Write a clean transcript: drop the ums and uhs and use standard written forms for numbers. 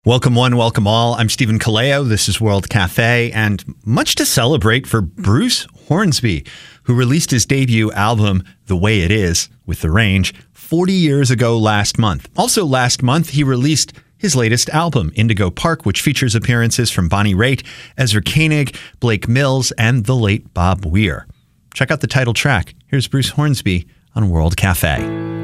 Welcome one, welcome all. I'm Stephen Kaleo. This is World Cafe, and much to celebrate for Bruce Hornsby, who released his debut album, The Way It Is, with The Range, 40 years ago last month. Also last month, he released his latest album, Indigo Park, which features appearances from Bonnie Raitt, Ezra Koenig, Blake Mills, and the late Bob Weir. Check out the title track. Here's Bruce Hornsby on World Cafe.